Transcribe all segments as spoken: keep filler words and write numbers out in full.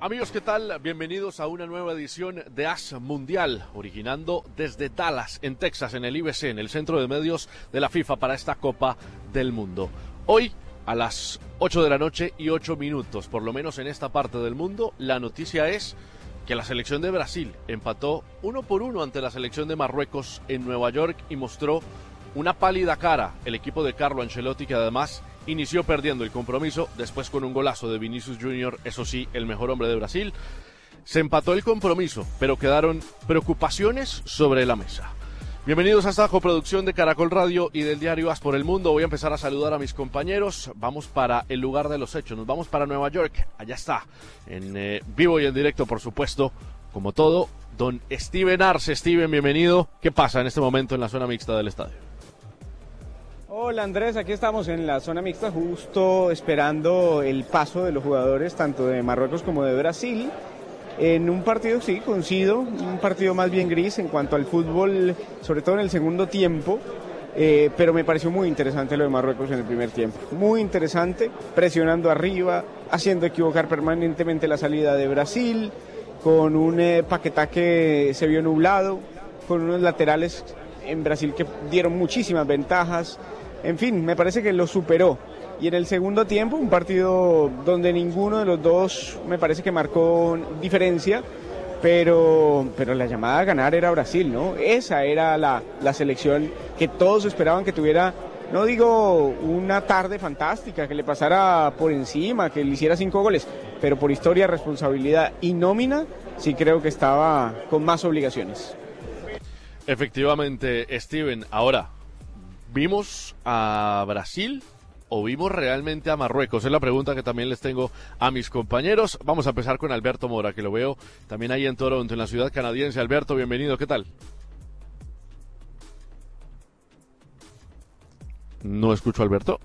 Amigos, ¿qué tal? Bienvenidos a una nueva edición de As Mundial, originando desde Dallas, en Texas, en el I B C, en el centro de medios de la FIFA para esta Copa del Mundo. Hoy, a las ocho de la noche y ocho minutos, por lo menos en esta parte del mundo, la noticia es que la selección de Brasil empató uno por uno ante la selección de Marruecos en Nueva York y mostró una pálida cara el equipo de Carlo Ancelotti, que además inició perdiendo el compromiso, después con un golazo de Vinicius Junior, eso sí, el mejor hombre de Brasil. Se empató el compromiso, pero quedaron preocupaciones sobre la mesa. Bienvenidos a esta coproducción de Caracol Radio y del diario As por el Mundo. Voy a empezar a saludar a mis compañeros. Vamos para el lugar de los hechos, nos vamos para Nueva York. Allá está, en eh, vivo y en directo, por supuesto, como todo, don Steven Arce. Steven, bienvenido. ¿Qué pasa en este momento en la zona mixta del estadio? Hola Andrés, aquí estamos en la zona mixta justo esperando el paso de los jugadores tanto de Marruecos como de Brasil en un partido, sí, coincido, un partido más bien gris en cuanto al fútbol, sobre todo en el segundo tiempo, eh, pero me pareció muy interesante lo de Marruecos en el primer tiempo, muy interesante, presionando arriba, haciendo equivocar permanentemente la salida de Brasil, con un eh, Paquetá que se vio nublado, con unos laterales en Brasil que dieron muchísimas ventajas. En fin, me parece que lo superó. Y en el segundo tiempo, un partido donde ninguno de los dos me parece que marcó diferencia, pero, pero la llamada a ganar era Brasil, ¿no? Esa era la, la selección que todos esperaban que tuviera, no digo una tarde fantástica, que le pasara por encima, que le hiciera cinco goles, pero por historia, responsabilidad y nómina, sí creo que estaba con más obligaciones. Efectivamente, Steven, ahora, ¿vimos a Brasil o vimos realmente a Marruecos? Es la pregunta que también les tengo a mis compañeros. Vamos a empezar con Alberto Mora, que lo veo también ahí en Toronto, en la ciudad canadiense. Alberto, bienvenido, ¿qué tal? No escucho a Alberto.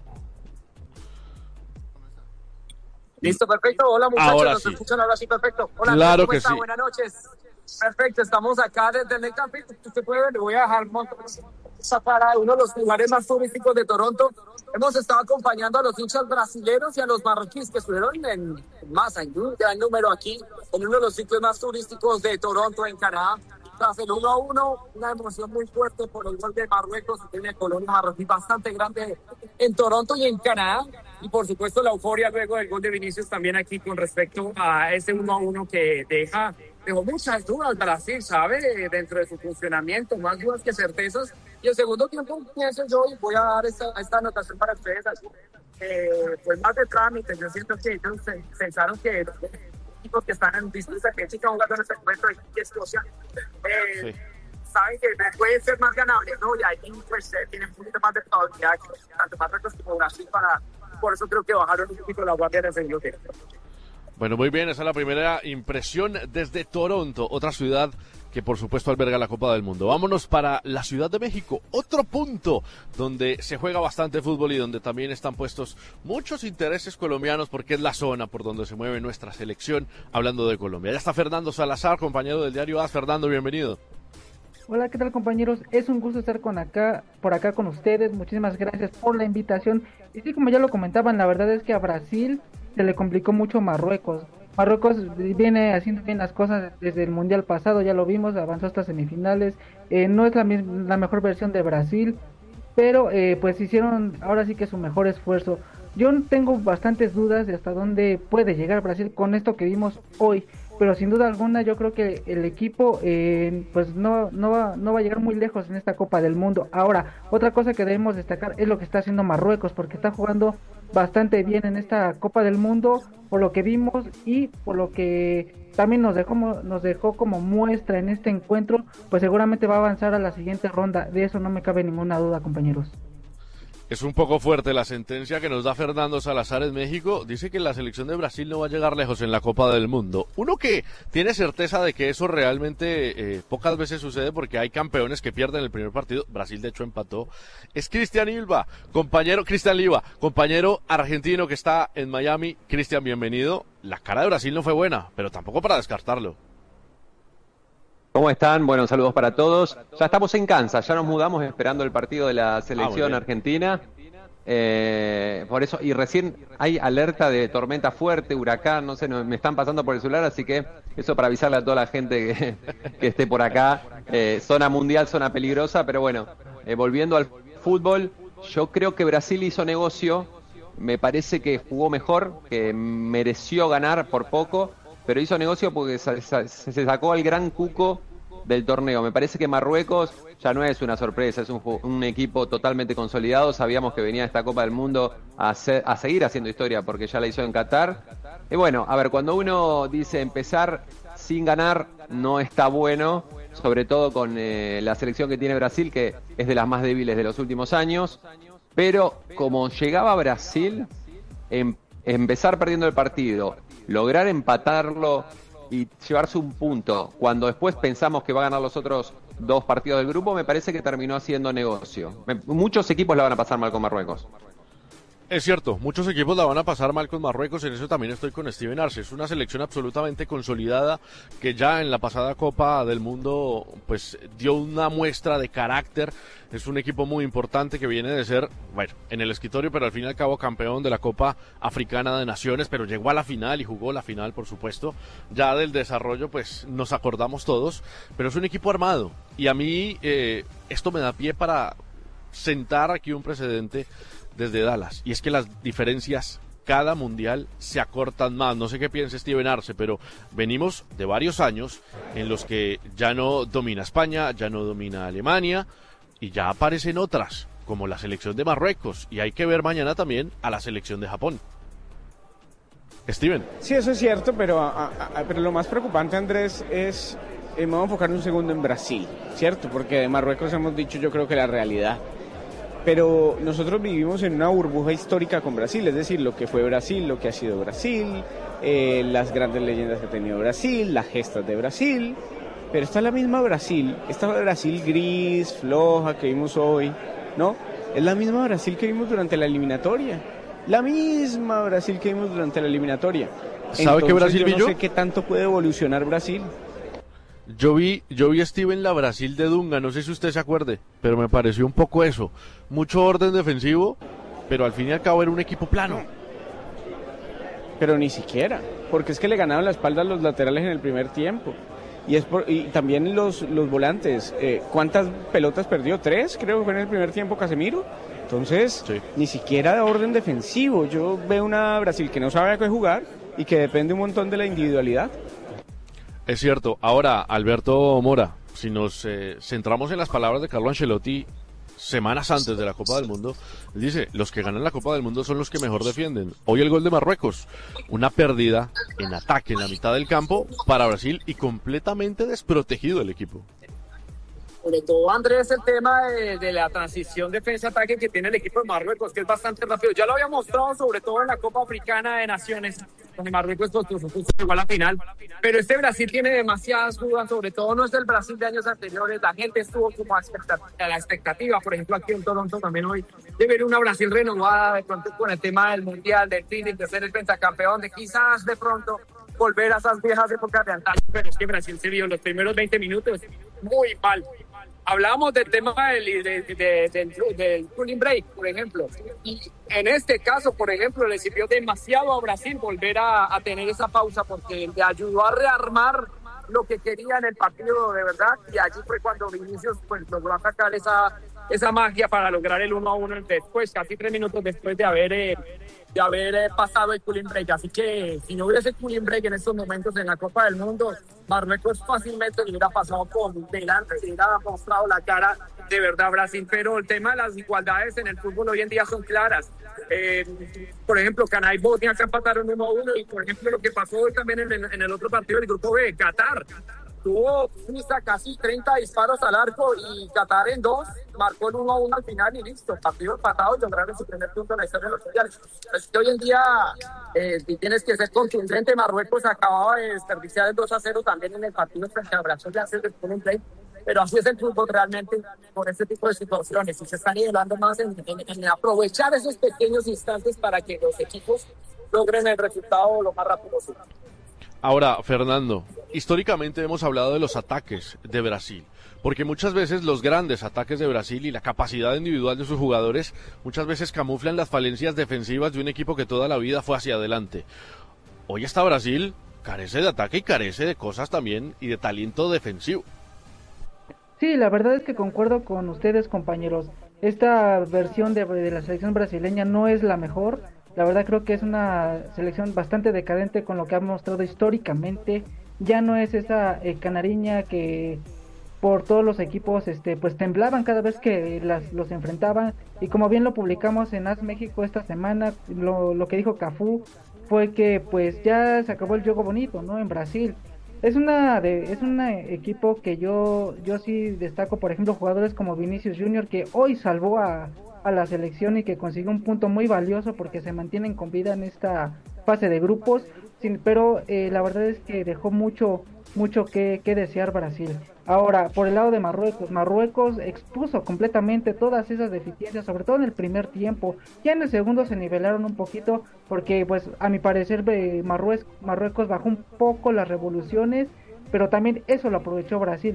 Listo, perfecto. Hola muchachos, ahora ¿nos sí. escuchan ahora sí? Perfecto. Hola, claro ¿cómo que está? sí. Buenas noches. Perfecto, estamos acá desde el Netcafé. Usted puede ver, le voy a dejar esa para uno de los lugares más turísticos de Toronto. Hemos estado acompañando a los hinchas brasileños y a los marroquíes que estuvieron en masa, en un gran número aquí, en uno de los sitios más turísticos de Toronto, en Canadá. Tras el uno a uno, una emoción muy fuerte por el gol de Marruecos, que tiene colonia marroquí bastante grande en Toronto y en Canadá. Y por supuesto la euforia luego del gol de Vinicius también aquí con respecto a ese uno a uno que deja, dejó muchas dudas Brasil, ¿sabe? Dentro de su funcionamiento, más dudas que certezas. Y el segundo tiempo, pienso yo, y voy a dar esta, esta anotación para ustedes, eh, pues más de trámite. Yo siento que ellos pensaron que los equipos que están en disputa, que chica jugando en este encuentro de Escocia, eh, sí. saben que pueden ser más ganables, ¿no? Y ahí pues eh, tienen un poquito más de probabilidad, tanto Marruecos como Brasil, para, por eso creo que bajaron un poquito la guardia en el segundo tiempo. Bueno, muy bien, esa es la primera impresión desde Toronto, otra ciudad que por supuesto alberga la Copa del Mundo. Vámonos para la Ciudad de México, otro punto donde se juega bastante fútbol y donde también están puestos muchos intereses colombianos porque es la zona por donde se mueve nuestra selección, hablando de Colombia. Ya está Fernando Salazar, compañero del diario As. Fernando, bienvenido. Hola, ¿qué tal compañeros? Es un gusto estar con acá, por acá con ustedes, muchísimas gracias por la invitación. Y sí, como ya lo comentaban, la verdad es que a Brasil se le complicó mucho Marruecos. Marruecos viene haciendo bien las cosas desde el Mundial pasado, ya lo vimos, avanzó hasta semifinales, eh, no es la, la mejor versión de Brasil, pero eh, pues hicieron ahora sí que su mejor esfuerzo. Yo tengo bastantes dudas de hasta dónde puede llegar Brasil con esto que vimos hoy, pero sin duda alguna yo creo que el equipo eh, pues no, no, va, no va a llegar muy lejos en esta Copa del Mundo. Ahora, otra cosa que debemos destacar es lo que está haciendo Marruecos, porque está jugando bastante bien en esta Copa del Mundo, por lo que vimos y por lo que también nos dejó, nos dejó como muestra en este encuentro, pues seguramente va a avanzar a la siguiente ronda, de eso no me cabe ninguna duda, compañeros. Es un poco fuerte la sentencia que nos da Fernando Salazar en México. Dice que la selección de Brasil no va a llegar lejos en la Copa del Mundo. Uno que tiene certeza de que eso realmente eh, pocas veces sucede porque hay campeones que pierden el primer partido. Brasil de hecho empató. Es Cristian Ilva, compañero, Cristian Liva, compañero argentino que está en Miami. Cristian, bienvenido. La cara de Brasil no fue buena, pero tampoco para descartarlo. ¿Cómo están? Bueno, saludos para todos. Ya estamos en Kansas, ya nos mudamos esperando el partido de la selección ah, argentina. Eh, por eso, y recién hay alerta de tormenta fuerte, huracán, no sé, no, me están pasando por el celular, así que eso para avisarle a toda la gente que, que esté por acá. Eh, zona mundial, zona peligrosa, pero bueno, eh, volviendo al fútbol, yo creo que Brasil hizo negocio, me parece que jugó mejor, que mereció ganar por poco, pero hizo negocio porque se, se, se sacó al gran cuco del torneo. Me parece que Marruecos ya no es una sorpresa, es un, un equipo totalmente consolidado. Sabíamos que venía esta Copa del Mundo a, hacer, a seguir haciendo historia porque ya la hizo en Qatar. Y bueno, a ver, cuando uno dice empezar sin ganar no está bueno, sobre todo con eh, la selección que tiene Brasil, que es de las más débiles de los últimos años. Pero como llegaba Brasil, em, empezar perdiendo el partido, lograr empatarlo y llevarse un punto, cuando después pensamos que va a ganar los otros dos partidos del grupo, me parece que terminó haciendo negocio. Me, muchos equipos la van a pasar mal con Marruecos. Es cierto, muchos equipos la van a pasar mal con Marruecos, en eso también estoy con Steven Arce. Es una selección absolutamente consolidada que ya en la pasada Copa del Mundo pues dio una muestra de carácter. Es un equipo muy importante que viene de ser, bueno, en el escritorio, pero al fin y al cabo campeón de la Copa Africana de Naciones, pero llegó a la final y jugó la final, por supuesto. Ya del desarrollo pues nos acordamos todos, pero es un equipo armado y a mí eh, esto me da pie para sentar aquí un precedente desde Dallas, y es que las diferencias cada mundial se acortan más. No sé qué piensa Steven Arce, pero venimos de varios años en los que ya no domina España, ya no domina Alemania, y ya aparecen otras, como la selección de Marruecos, y hay que ver mañana también a la selección de Japón. Steven. Sí, eso es cierto, pero, a, a, pero lo más preocupante, Andrés, es, eh, me voy a enfocar un segundo en Brasil, ¿cierto? Porque de Marruecos hemos dicho, yo creo que la realidad. Pero nosotros vivimos en una burbuja histórica con Brasil, es decir, lo que fue Brasil, lo que ha sido Brasil, eh, las grandes leyendas que ha tenido Brasil, las gestas de Brasil, pero está la misma Brasil, esta Brasil gris, floja que vimos hoy, ¿no? Es la misma Brasil que vimos durante la eliminatoria, la misma Brasil que vimos durante la eliminatoria. ¿Sabe qué Brasil vi yo? No sé qué tanto puede evolucionar Brasil. Yo vi, yo vi a Steven la Brasil de Dunga, no sé si usted se acuerde, pero me pareció un poco eso. Mucho orden defensivo, pero al fin y al cabo era un equipo plano. Pero ni siquiera, porque es que le ganaron la espalda a los laterales en el primer tiempo. Y es por, y también los, los volantes. Eh, ¿Cuántas pelotas perdió? ¿Tres? Creo que fue en el primer tiempo Casemiro. Entonces, sí. Ni siquiera de orden defensivo. Yo veo una Brasil que no sabe a qué jugar y que depende un montón de la individualidad. Es cierto. Ahora, Alberto Mora, si nos eh, centramos en las palabras de Carlo Ancelotti semanas antes de la Copa del Mundo, él dice, los que ganan la Copa del Mundo son los que mejor defienden. Hoy el gol de Marruecos, una pérdida en ataque en la mitad del campo para Brasil y completamente desprotegido el equipo. Sobre todo, Andrés, el tema de, de la transición defensa-ataque que tiene el equipo de Marruecos, que es bastante rápido. Ya lo había mostrado, sobre todo en la Copa Africana de Naciones, donde Marruecos llegó a la final. Pero este Brasil tiene demasiadas dudas, sobre todo no es el Brasil de años anteriores. La gente estuvo como a, a la expectativa, por ejemplo, aquí en Toronto también hoy, de ver una Brasil renovada, de pronto con el tema del Mundial, del feeling, de ser el pentacampeón, de quizás de pronto volver a esas viejas épocas de antaño. Pero es que Brasil se vio en los primeros veinte minutos muy mal. Hablamos del tema del, de, de, de, del, del cooling break, por ejemplo. Y en este caso, por ejemplo, le sirvió demasiado a Brasil volver a, a tener esa pausa porque le ayudó a rearmar lo que quería en el partido de verdad. Y allí fue cuando Vinicius pues, logró atacar esa, esa magia para lograr el uno a uno después, casi tres minutos después de haber, eh, de haber eh, pasado el cooling break. Así que si no hubiese cooling break en estos momentos en la Copa del Mundo, Marruecos fácilmente le hubiera pasado por delante, le hubiera mostrado la cara de verdad a Brasil. Pero el tema de las igualdades en el fútbol hoy en día son claras. Eh, por ejemplo, Canadá y Bosnia se empataron uno a uno y por ejemplo lo que pasó hoy también en el, en el otro partido del grupo B, Qatar. Tuvo Suiza casi treinta disparos al arco y Qatar en dos marcó el uno a uno al final y listo, partido empatado y lograron su primer punto en la historia de los mundiales. Es que hoy en día eh, tienes que ser contundente. Marruecos acababa de desperdiciar el dos a cero también en el partido frente a Brasil de hacer después un play, pero así es el fútbol realmente por este tipo de situaciones y se están nivelando más en, en, en aprovechar esos pequeños instantes para que los equipos logren el resultado lo más rápido posible. Ahora, Fernando, históricamente hemos hablado de los ataques de Brasil, porque muchas veces los grandes ataques de Brasil y la capacidad individual de sus jugadores muchas veces camuflan las falencias defensivas de un equipo que toda la vida fue hacia adelante. Hoy está Brasil, carece de ataque y carece de cosas también y de talento defensivo. Sí, la verdad es que concuerdo con ustedes, compañeros. Esta versión de, de la selección brasileña no es la mejor. La verdad creo que es una selección bastante decadente con lo que ha mostrado históricamente. Ya no es esa eh, canariña que por todos los equipos este pues temblaban cada vez que las, los enfrentaban. Y como bien lo publicamos en AS México esta semana, lo, lo que dijo Cafú fue que pues ya se acabó el juego bonito, ¿no? En Brasil. Es una de, es un equipo que yo yo sí destaco, por ejemplo, jugadores como Vinicius Junior, que hoy salvó a, a la selección y que consiguió un punto muy valioso porque se mantienen con vida en esta fase de grupos, sin, pero eh, la verdad es que dejó mucho mucho que, que desear Brasil. Ahora, por el lado de Marruecos, Marruecos expuso completamente todas esas deficiencias, sobre todo en el primer tiempo. Ya en el segundo se nivelaron un poquito, porque pues a mi parecer eh, Marruecos, Marruecos bajó un poco las revoluciones, pero también eso lo aprovechó Brasil.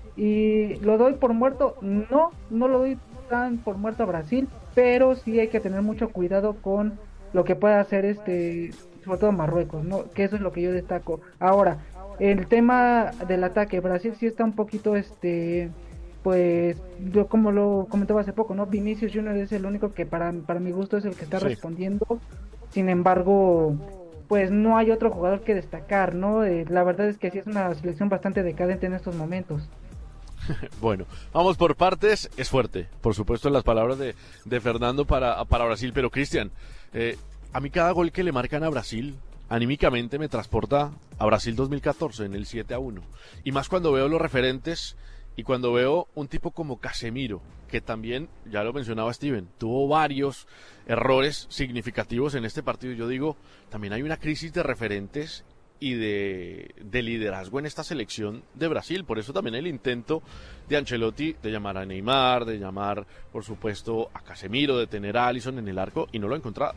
Y lo doy por muerto, no, no lo doy tan por muerto a Brasil, pero sí hay que tener mucho cuidado con lo que pueda hacer este, sobre todo Marruecos, ¿no? Que eso es lo que yo destaco. Ahora, el tema del ataque, Brasil sí está un poquito, este, pues, yo como lo comentaba hace poco, ¿no? Vinicius Junior es el único que para, para mi gusto es el que está sí. respondiendo. Sin embargo, pues no hay otro jugador que destacar, ¿no? Eh, la verdad es que sí es una selección bastante decadente en estos momentos. Bueno, vamos por partes. Es fuerte, por supuesto, las palabras de, de Fernando para, para Brasil, pero Cristian, eh, a mí cada gol que le marcan a Brasil anímicamente me transporta a Brasil dos mil catorce en el siete a uno, y más cuando veo los referentes y cuando veo un tipo como Casemiro, que también, ya lo mencionaba Steven, tuvo varios errores significativos en este partido. Yo digo, también hay una crisis de referentes y de, de liderazgo en esta selección de Brasil. Por eso también el intento de Ancelotti de llamar a Neymar, de llamar por supuesto a Casemiro, de tener a Alisson en el arco, y no lo ha encontrado.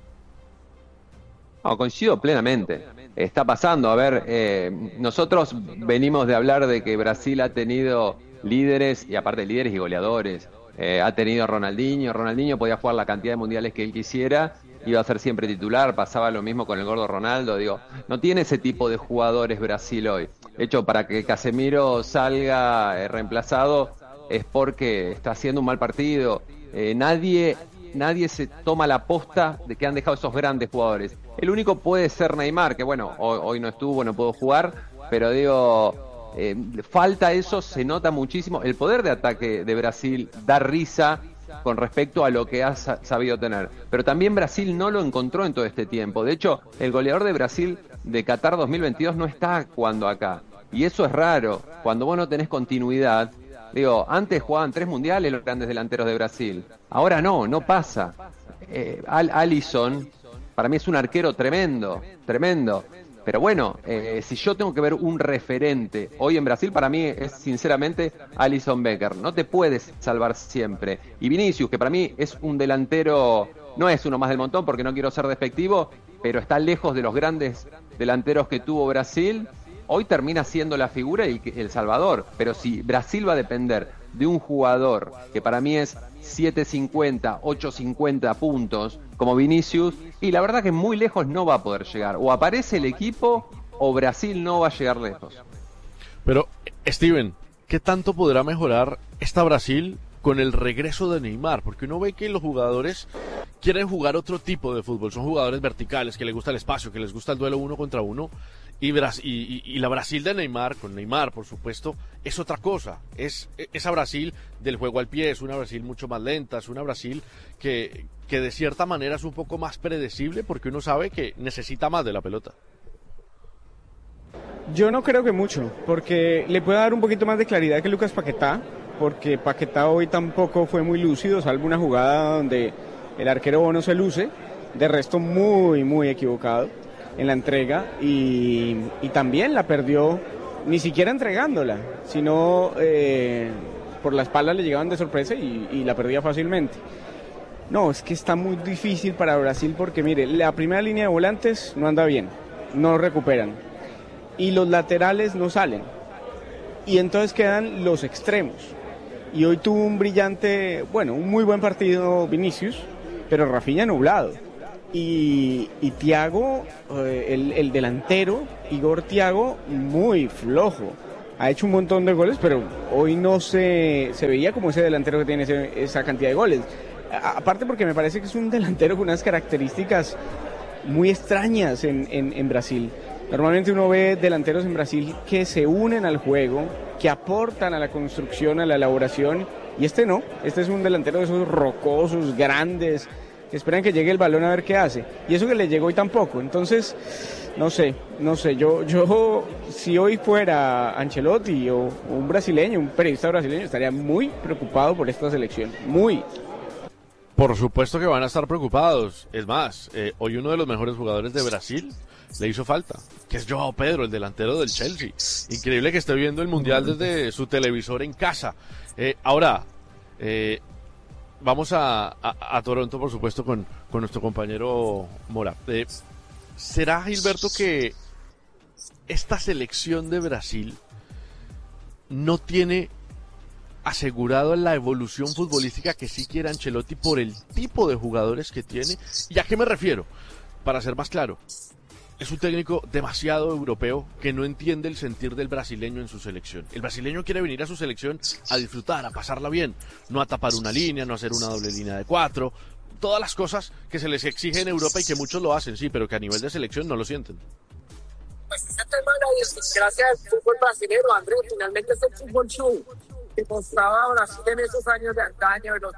No, coincido plenamente. Está pasando, a ver, eh, nosotros venimos de hablar de que Brasil ha tenido líderes, y aparte líderes y goleadores. Eh, ha tenido Ronaldinho, Ronaldinho podía jugar la cantidad de mundiales que él quisiera, iba a ser siempre titular, pasaba lo mismo con el gordo Ronaldo, digo, no tiene ese tipo de jugadores Brasil hoy. De hecho, para que Casemiro salga eh, reemplazado es porque está haciendo un mal partido. Eh, nadie... Nadie se toma la posta de que han dejado esos grandes jugadores. El único puede ser Neymar, que bueno, hoy, hoy no estuvo, no pudo jugar, pero digo, eh, falta eso, se nota muchísimo. El poder de ataque de Brasil da risa con respecto a lo que ha sabido tener. Pero también Brasil no lo encontró en todo este tiempo. De hecho, el goleador de Brasil de Qatar dos mil veintidós no está jugando acá. Y eso es raro, cuando vos no tenés continuidad. Digo, antes jugaban tres mundiales los grandes delanteros de Brasil. Ahora no, no pasa. Eh, Al Alisson, para mí es un arquero tremendo, tremendo. Pero bueno, eh, si yo tengo que ver un referente hoy en Brasil, para mí es sinceramente Alisson Becker. No te puedes salvar siempre. Y Vinicius, que para mí es un delantero, no es uno más del montón porque no quiero ser despectivo, pero está lejos de los grandes delanteros que tuvo Brasil. Hoy termina siendo la figura y el salvador, pero si Brasil va a depender de un jugador que para mí es siete cincuenta, ocho cincuenta puntos, como Vinicius, y la verdad que muy lejos no va a poder llegar. O aparece el equipo o Brasil no va a llegar lejos. Pero, Steven, ¿qué tanto podrá mejorar esta Brasil con el regreso de Neymar? Porque uno ve que los jugadores quieren jugar otro tipo de fútbol, son jugadores verticales, que les gusta el espacio, que les gusta el duelo uno contra uno. Y, Bras- y, y, y la Brasil de Neymar, con Neymar por supuesto, es otra cosa. Es esa Brasil del juego al pie, es una Brasil mucho más lenta, es una Brasil que, que de cierta manera es un poco más predecible porque uno sabe que necesita más de la pelota. Yo no creo que mucho, porque le puede dar un poquito más de claridad que Lucas Paquetá, porque Paquetá hoy tampoco fue muy lúcido, salvo una jugada donde el arquero Bono se luce, de resto muy, muy equivocado en la entrega, y, y también la perdió, ni siquiera entregándola, sino eh, por la espalda le llegaban de sorpresa y, y la perdía fácilmente. No, es que está muy difícil para Brasil porque mire, la primera línea de volantes no anda bien, no recuperan. y los laterales no salen. Y entonces quedan los extremos. Y hoy tuvo un brillante, bueno, un muy buen partido Vinicius, pero Rafinha nublado. Y, y Thiago, eh, el, el delantero, Igor Thiago, muy flojo. Ha hecho un montón de goles, pero hoy no se, se veía como ese delantero que tiene ese, esa cantidad de goles. A, aparte porque me parece que es un delantero con unas características muy extrañas en, en, en Brasil. Normalmente uno ve delanteros en Brasil que se unen al juego, que aportan a la construcción, a la elaboración, y este no. Este es un delantero de esos rocosos, grandes, que esperan que llegue el balón a ver qué hace. Y eso que le llegó hoy tampoco. Entonces, no sé, no sé. Yo, yo si hoy fuera Ancelotti o, o un brasileño, un periodista brasileño, estaría muy preocupado por esta selección. Muy. Por supuesto que van a estar preocupados. Es más, eh, hoy uno de los mejores jugadores de Brasil le hizo falta, que es Joao Pedro, el delantero del Chelsea. Increíble que esté viendo el Mundial desde su televisor en casa. Eh, ahora, eh, vamos a, a, a Toronto, por supuesto, con, con nuestro compañero Mora. Eh, ¿Será, Gilberto, que esta selección de Brasil no tiene asegurado la evolución futbolística que sí quiere Ancelotti por el tipo de jugadores que tiene? ¿Y a qué me refiero? Para ser más claro, es un técnico demasiado europeo que no entiende el sentir del brasileño en su selección. El brasileño quiere venir a su selección a disfrutar, a pasarla bien, no a tapar una línea, no a hacer una doble línea de cuatro, todas las cosas que se les exige en Europa y que muchos lo hacen, sí, pero que a nivel de selección no lo sienten. Pues ese tema de la idiosincrasia del fútbol brasileño, Andrés, finalmente es el fútbol show que mostraba Brasil en esos años de antaño. De los...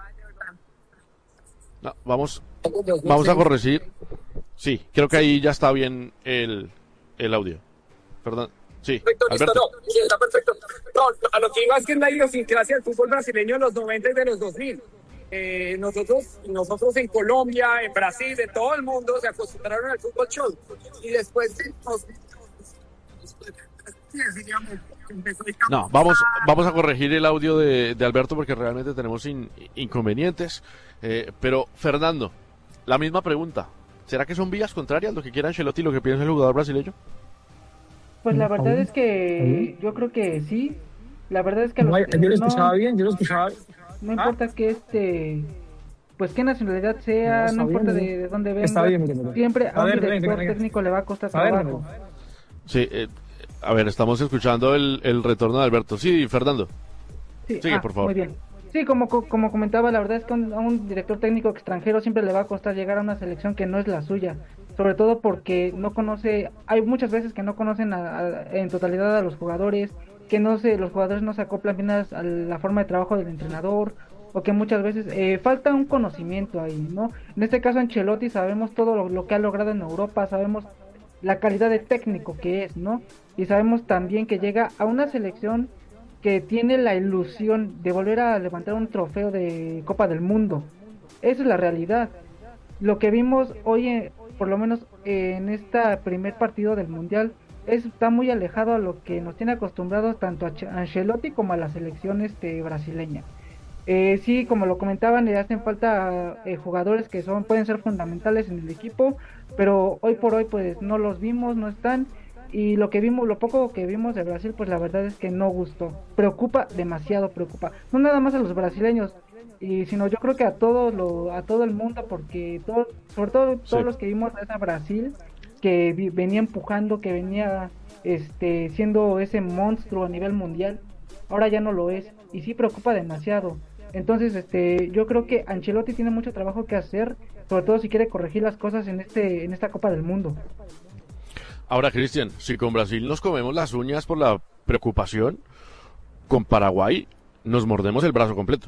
No, vamos, vamos a corregir. Sí, creo que ahí ya está bien el, el audio. Perdón. Sí, perfecto, Alberto. listo, no, sí, está perfecto. No, a lo que iba es que es la idiosincrasia del fútbol brasileño en los noventa y de los dos mil. Eh, nosotros, nosotros en Colombia, en Brasil, en todo el mundo se acostumbraron al fútbol show. Y después nos... No, vamos, vamos a corregir el audio de, de Alberto porque realmente tenemos in, inconvenientes. Eh, pero, Fernando, la misma pregunta. ¿Será que son vías contrarias lo que quiera Ancelotti y lo que piensa el jugador brasileño? Pues la verdad es que yo creo que sí. La verdad es que no, los, yo lo escuchaba no, bien, yo lo escuchaba bien. No importa que este, pues qué nacionalidad sea, no, no importa bien, de, de dónde venga, está bien, bien, bien. Siempre a, a un ver, director venga, técnico venga. Le va a costar a trabajo. Ver, sí, eh, a ver, estamos escuchando el, el retorno de Alberto. Sí, Fernando. Sí, Sigue, ah, por favor. Muy bien. Sí, como, como comentaba, la verdad es que a un, a un director técnico extranjero siempre le va a costar llegar a una selección que no es la suya, sobre todo porque no conoce, hay muchas veces que no conocen a, a, en totalidad a los jugadores, que no se, los jugadores no se acoplan bien a, a la forma de trabajo del entrenador, o que muchas veces eh, falta un conocimiento ahí, ¿no? En este caso Ancelotti sabemos todo lo, lo que ha logrado en Europa, sabemos la calidad de técnico que es, ¿no? Y sabemos también que llega a una selección que tiene la ilusión de volver a levantar un trofeo de Copa del Mundo. Esa es la realidad. Lo que vimos hoy, eh, por lo menos eh, en este primer partido del Mundial, es, está muy alejado a lo que nos tiene acostumbrados tanto a Ancelotti como a la selección este, brasileña. Eh, sí, como lo comentaban, le hacen falta eh, jugadores que son pueden ser fundamentales en el equipo, pero hoy por hoy pues no los vimos, no están. Y lo que vimos, lo poco que vimos de Brasil, pues la verdad es que no gustó. Preocupa, demasiado preocupa. No nada más a los brasileños, y sino yo creo que a todo lo, a todo el mundo, porque todo, sobre todo todos sí. los que vimos a esa Brasil, que vi, venía empujando, que venía este siendo ese monstruo a nivel mundial, ahora ya no lo es, y sí preocupa demasiado. Entonces, este, yo creo que Ancelotti tiene mucho trabajo que hacer, sobre todo si quiere corregir las cosas en este, en esta Copa del Mundo. Ahora, Cristian, si con Brasil nos comemos las uñas por la preocupación, con Paraguay nos mordemos el brazo completo.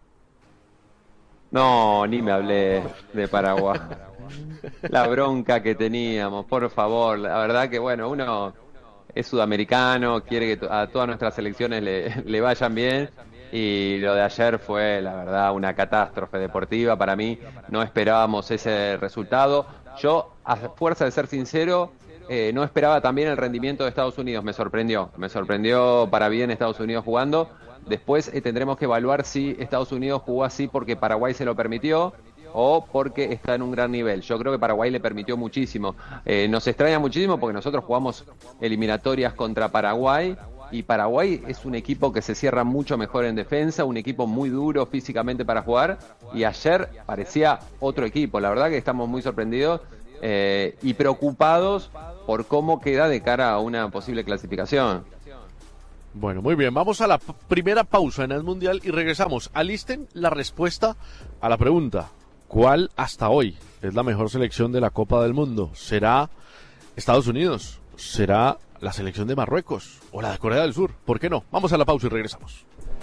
No, ni me hablé de Paraguay. La bronca que teníamos, por favor. La verdad que, bueno, uno es sudamericano, quiere que a todas nuestras selecciones le, le vayan bien. Y lo de ayer fue, la verdad, una catástrofe deportiva. Para mí, no esperábamos ese resultado. Yo, a fuerza de ser sincero, Eh, no esperaba también el rendimiento de Estados Unidos, me sorprendió, me sorprendió para bien Estados Unidos jugando. Después eh, tendremos que evaluar si Estados Unidos jugó así porque Paraguay se lo permitió o porque está en un gran nivel. Yo creo que Paraguay le permitió muchísimo. Eh, nos extraña muchísimo porque nosotros jugamos eliminatorias contra Paraguay y Paraguay es un equipo que se cierra mucho mejor en defensa, un equipo muy duro físicamente para jugar, y ayer parecía otro equipo. La verdad que estamos muy sorprendidos eh, y preocupados por cómo queda de cara a una posible clasificación. Bueno, muy bien, vamos a la p- primera pausa en el Mundial y regresamos. Alisten la respuesta a la pregunta: ¿cuál hasta hoy es la mejor selección de la Copa del Mundo? ¿Será Estados Unidos? ¿Será la selección de Marruecos? ¿O la de Corea del Sur? ¿Por qué no? Vamos a la pausa y regresamos.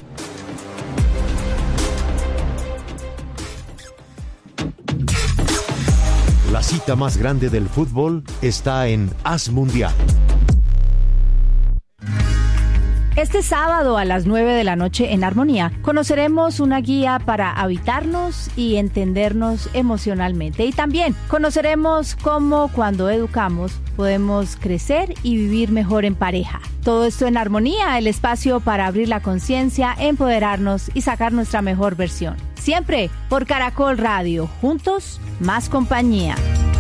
La cita más grande del fútbol está en Haz Mundial. Este sábado a las nueve de la noche en Armonía conoceremos una guía para habitarnos y entendernos emocionalmente. Y también conoceremos cómo cuando educamos podemos crecer y vivir mejor en pareja. Todo esto en Armonía, el espacio para abrir la conciencia, empoderarnos y sacar nuestra mejor versión. Siempre por Caracol Radio. Juntos, más compañía.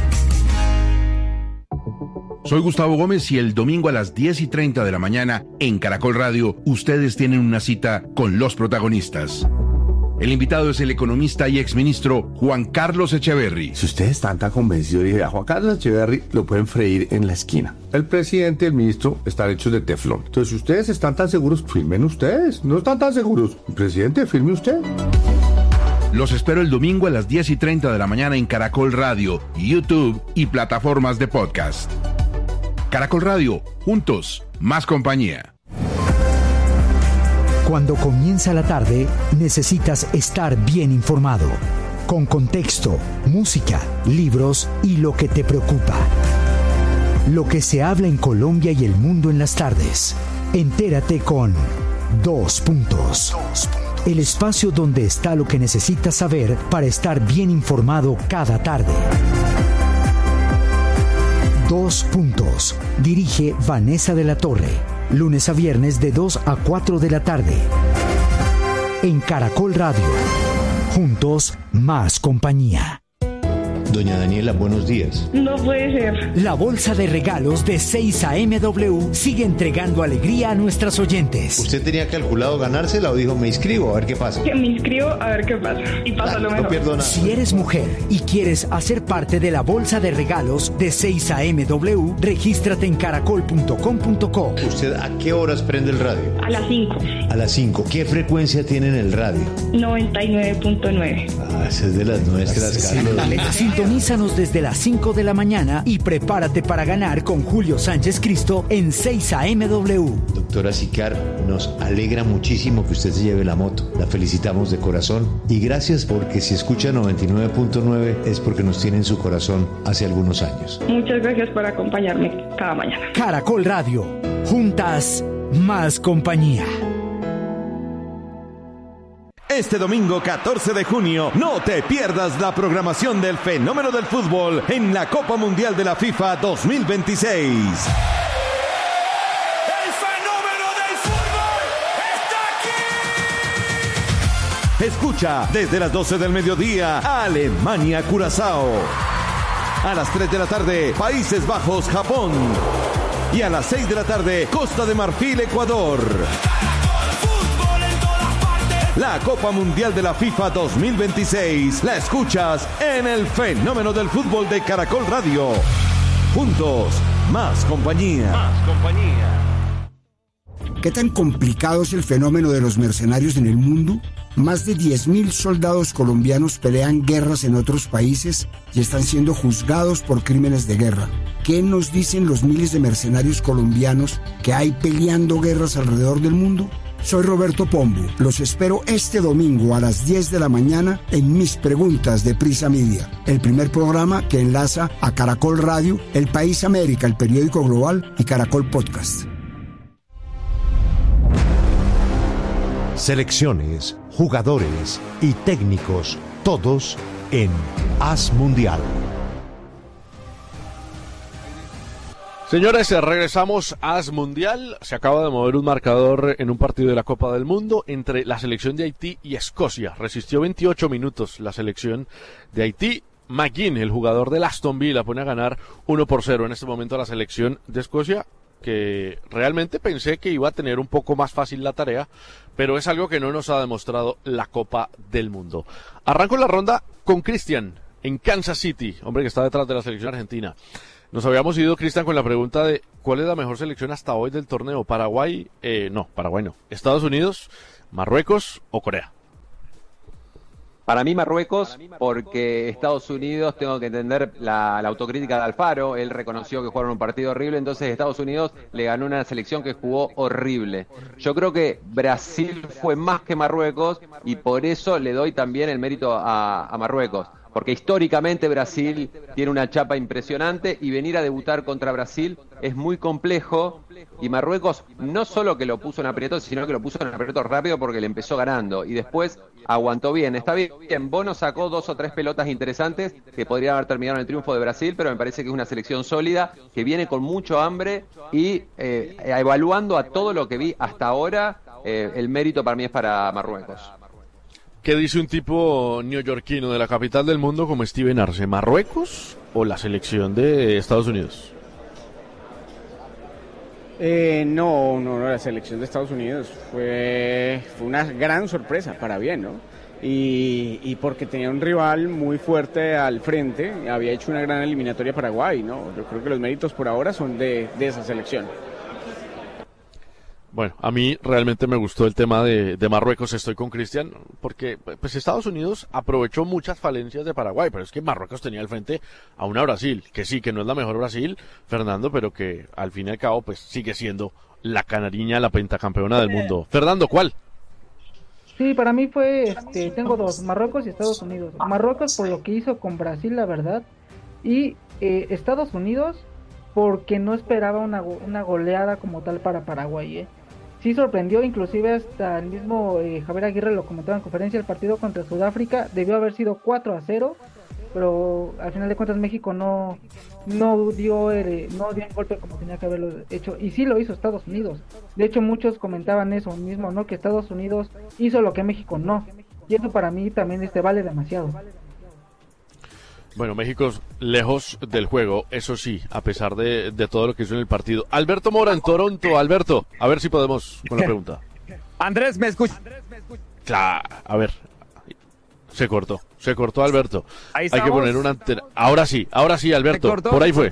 Soy Gustavo Gómez y el domingo a las diez y treinta de la mañana en Caracol Radio, ustedes tienen una cita con los protagonistas. El invitado es el economista y exministro Juan Carlos Echeverry. Si ustedes están tan convencidos, dije, a Juan Carlos Echeverry lo pueden freír en la esquina. El presidente y el ministro están hechos de teflón. Entonces, si ustedes están tan seguros, firmen ustedes. No están tan seguros. Presidente, firme usted. Los espero el domingo a las diez y treinta de la mañana en Caracol Radio, YouTube y plataformas de podcast. Caracol Radio, juntos, más compañía. Cuando comienza la tarde, necesitas estar bien informado, con contexto, música, libros y lo que te preocupa. Lo que se habla en Colombia y el mundo en las tardes. Entérate con Dos Puntos. El espacio donde está lo que necesitas saber para estar bien informado cada tarde. Dos Puntos. Dirige Vanessa de la Torre. Lunes a viernes de dos a cuatro de la tarde. En Caracol Radio. Juntos, más compañía. Doña Daniela, buenos días. No puede ser. La bolsa de regalos de seis A M W sigue entregando alegría a nuestras oyentes. ¿Usted tenía calculado ganársela o dijo me inscribo a ver qué pasa? Que me inscribo a ver qué pasa. Y pasa lo mejor. No pierdo nada. Si eres mujer y quieres hacer parte de la bolsa de regalos de seis A M W, regístrate en caracol punto com punto co. ¿Usted a qué horas prende el radio? A las cinco. A las cinco. ¿Qué frecuencia tiene en el radio? noventa y nueve punto nueve. Ah, esa es de las nuestras, Carlos. Sintonízanos desde las cinco de la mañana y prepárate para ganar con Julio Sánchez Cristo en seis A M W. Doctora Sicar, nos alegra muchísimo que usted se lleve la moto. La felicitamos de corazón y gracias porque si escucha noventa y nueve punto nueve es porque nos tiene en su corazón hace algunos años. Muchas gracias por acompañarme cada mañana. Caracol Radio. Juntas, más compañía. Este domingo catorce de junio, no te pierdas la programación del fenómeno del fútbol en la Copa Mundial de la FIFA dos mil veintiséis. ¡El fenómeno del fútbol está aquí! Escucha desde las doce del mediodía, Alemania-Curazao. A las tres de la tarde, Países Bajos-Japón. Y a las seis de la tarde, Costa de Marfil-Ecuador. La Copa Mundial de la FIFA dos mil veintiséis la escuchas en el fenómeno del fútbol de Caracol Radio. Juntos, más compañía. Más compañía. ¿Qué tan complicado es el fenómeno de los mercenarios en el mundo? Más de diez mil soldados colombianos pelean guerras en otros países y están siendo juzgados por crímenes de guerra. ¿Qué nos dicen los miles de mercenarios colombianos que hay peleando guerras alrededor del mundo? Soy Roberto Pombo. Los espero este domingo a las diez de la mañana en Mis Preguntas de Prisa Media, el primer programa que enlaza a Caracol Radio, El País América, el periódico global y Caracol Podcast. Selecciones, jugadores y técnicos, todos en Haz Mundial. Señores, regresamos a As Mundial. Se acaba de mover un marcador en un partido de la Copa del Mundo entre la selección de Haití y Escocia. Resistió veintiocho minutos la selección de Haití. McGinn, el jugador del Aston Villa, pone a ganar uno por cero en este momento a la selección de Escocia, que realmente pensé que iba a tener un poco más fácil la tarea, pero es algo que no nos ha demostrado la Copa del Mundo. Arranco la ronda con Cristian en Kansas City, hombre que está detrás de la selección argentina. Nos habíamos ido, Cristian, con la pregunta de ¿cuál es la mejor selección hasta hoy del torneo? ¿Paraguay? Eh, no, Paraguay no. ¿Estados Unidos, Marruecos o Corea? Para mí Marruecos, porque Estados Unidos, tengo que entender la, la autocrítica de Alfaro, él reconoció que jugaron un partido horrible, entonces Estados Unidos le ganó una selección que jugó horrible. Yo creo que Brasil fue más que Marruecos y por eso le doy también el mérito a, a Marruecos. Porque históricamente Brasil tiene una chapa impresionante y venir a debutar contra Brasil es muy complejo, y Marruecos no solo que lo puso en aprietos, sino que lo puso en aprietos rápido porque le empezó ganando y después aguantó bien. Está bien, Bono sacó dos o tres pelotas interesantes que podrían haber terminado en el triunfo de Brasil, pero me parece que es una selección sólida, que viene con mucho hambre y eh, evaluando a todo lo que vi hasta ahora, eh, el mérito para mí es para Marruecos. ¿Qué dice un tipo neoyorquino de la capital del mundo como Steven Arce? ¿Marruecos o la selección de Estados Unidos? Eh, no, no, no, la selección de Estados Unidos fue, fue una gran sorpresa, para bien, ¿no? Y, y porque tenía un rival muy fuerte al frente, había hecho una gran eliminatoria Paraguay, ¿no? Yo creo que los méritos por ahora son de, de esa selección. Bueno, a mí realmente me gustó el tema de, de Marruecos, estoy con Cristian, porque pues Estados Unidos aprovechó muchas falencias de Paraguay, pero es que Marruecos tenía al frente a una Brasil, que sí, que no es la mejor Brasil, Fernando, pero que al fin y al cabo pues sigue siendo la canariña, la pentacampeona del mundo. Fernando, ¿cuál? Sí, para mí fue, este, tengo dos, Marruecos y Estados Unidos. Marruecos por lo que hizo con Brasil, la verdad, y eh, Estados Unidos porque no esperaba una, una goleada como tal para Paraguay, ¿eh? Sí sorprendió, inclusive hasta el mismo eh, Javier Aguirre lo comentaba en conferencia, el partido contra Sudáfrica debió haber sido cuatro a cero, pero al final de cuentas México no no dio el, no dio el golpe como tenía que haberlo hecho, y sí lo hizo Estados Unidos. De hecho muchos comentaban eso mismo, ¿no? Que Estados Unidos hizo lo que México no, y eso para mí también este vale demasiado. Bueno, México lejos del juego, eso sí, a pesar de, de todo lo que hizo en el partido. Alberto Mora en Toronto. Alberto, a ver si podemos con la pregunta. Andrés, ¿me escucha? Claro, a ver, se cortó, se cortó Alberto. Ahí Hay que poner una antena. Ahora sí, ahora sí, Alberto, cortó, por ahí fue.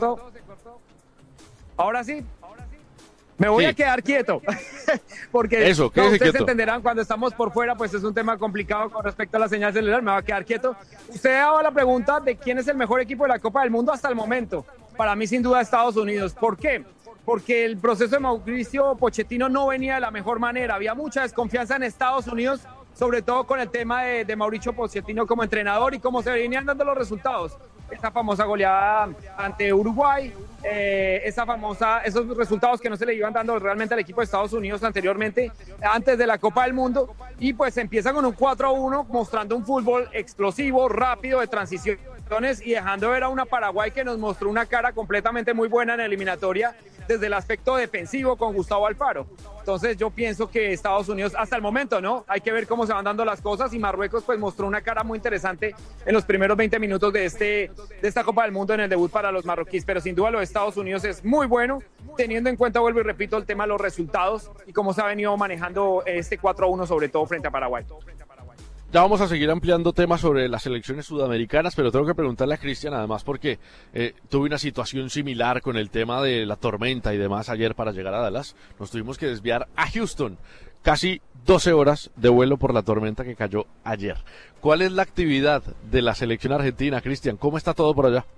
Ahora sí. Me voy sí. a quedar quieto, porque Eso, no, ustedes quieto. entenderán cuando estamos por fuera, pues es un tema complicado con respecto a la señal celular, me voy a quedar quieto. Usted daba la pregunta de quién es el mejor equipo de la Copa del Mundo hasta el momento. Para mí, sin duda, Estados Unidos. ¿Por qué? Porque el proceso de Mauricio Pochettino no venía de la mejor manera. Había mucha desconfianza en Estados Unidos, sobre todo con el tema de, de Mauricio Pochettino como entrenador y cómo se venían dando los resultados. Esa famosa goleada ante Uruguay, eh, esa famosa, esos resultados que no se le iban dando realmente al equipo de Estados Unidos anteriormente, antes de la Copa del Mundo, y pues empieza con un cuatro a uno, mostrando un fútbol explosivo, rápido, de transiciones, y dejando ver a una Paraguay que nos mostró una cara completamente muy buena en la eliminatoria, desde el aspecto defensivo con Gustavo Alfaro. Entonces yo pienso que Estados Unidos, hasta el momento, ¿no? Hay que ver cómo se van dando las cosas, y Marruecos pues mostró una cara muy interesante en los primeros veinte minutos de, este, de esta Copa del Mundo en el debut para los marroquíes, pero sin duda lo de Estados Unidos es muy bueno, teniendo en cuenta, vuelvo y repito, el tema de los resultados y cómo se ha venido manejando este cuatro a uno, sobre todo frente a Paraguay. Ya vamos a seguir ampliando temas sobre las selecciones sudamericanas, pero tengo que preguntarle a Cristian además porque eh, tuve una situación similar con el tema de la tormenta y demás ayer para llegar a Dallas. Nos tuvimos que desviar a Houston, casi doce horas de vuelo por la tormenta que cayó ayer. ¿Cuál es la actividad de la selección argentina, Cristian? ¿Cómo está todo por allá?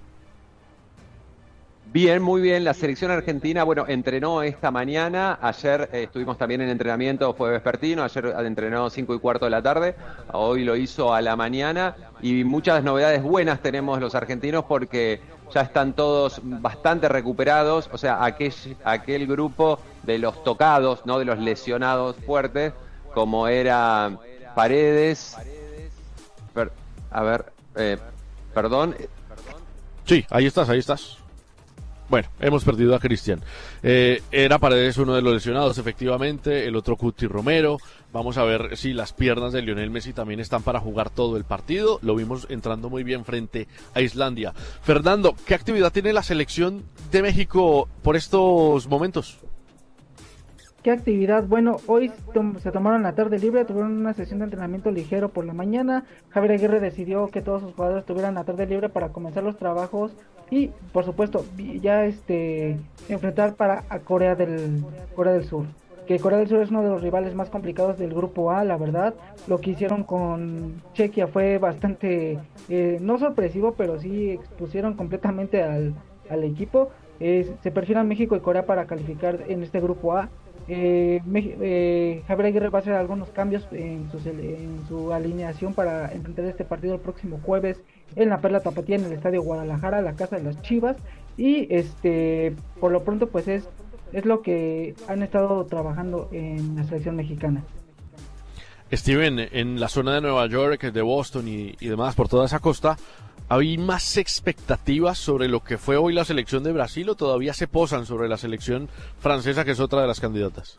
Bien, muy bien. La selección argentina, bueno, entrenó esta mañana. Ayer eh, estuvimos también en entrenamiento, fue vespertino. Ayer entrenó cinco y cuarto de la tarde. Hoy lo hizo a la mañana. Y muchas novedades buenas tenemos los argentinos porque ya están todos bastante recuperados. O sea, aquel, aquel grupo de los tocados, no de los lesionados fuertes, como era Paredes. Per, a ver, eh, perdón. Sí, ahí estás, ahí estás. Bueno, hemos perdido a Cristian. Eh, era Paredes uno de los lesionados, efectivamente, el otro Cuti Romero. Vamos a ver si las piernas de Lionel Messi también están para jugar todo el partido. Lo vimos entrando muy bien frente a Islandia. Fernando, ¿qué actividad tiene la selección de México por estos momentos? ¿Qué actividad? Bueno, hoy tom- se tomaron la tarde libre, tuvieron una sesión de entrenamiento ligero por la mañana. Javier Aguirre decidió que todos sus jugadores tuvieran la tarde libre para comenzar los trabajos y, por supuesto, ya este enfrentar para a Corea del Corea del Sur. Que Corea del Sur es uno de los rivales más complicados del grupo A, la verdad. Lo que hicieron con Chequia fue bastante, eh, no sorpresivo, pero sí expusieron completamente al, al equipo. Eh, se perfilan México y Corea para calificar en este grupo A. Eh, eh, Javier Aguirre va a hacer algunos cambios en su, en su alineación para enfrentar este partido el próximo jueves en la Perla Tapatía en el Estadio Guadalajara, la casa de las Chivas, y este por lo pronto pues es es lo que han estado trabajando en la selección mexicana. Steven, en la zona de Nueva York, de Boston y, y demás, por toda esa costa, ¿hay más expectativas sobre lo que fue hoy la selección de Brasil o todavía se posan sobre la selección francesa, que es otra de las candidatas?